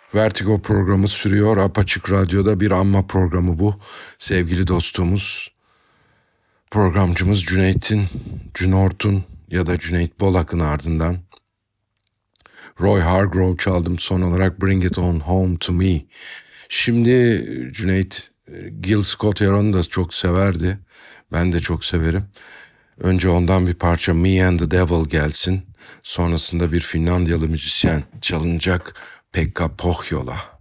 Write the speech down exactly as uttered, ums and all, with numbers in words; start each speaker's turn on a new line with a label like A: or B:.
A: Vertigo programı sürüyor. Apaçık Radyo'da bir anma programı bu. Sevgili dostumuz, programcımız Cüneyt'in, Cünort'un ya da Cüneyt Bolak'ın ardından Roy Hargrove çaldım. Son olarak Bring It On Home To Me. Şimdi Cüneyt Gil Scott-Heron'u da çok severdi. Ben de çok severim. Önce ondan bir parça Me and the Devil gelsin. Sonrasında bir Finlandiyalı müzisyen çalınacak, Pekka Pohjola.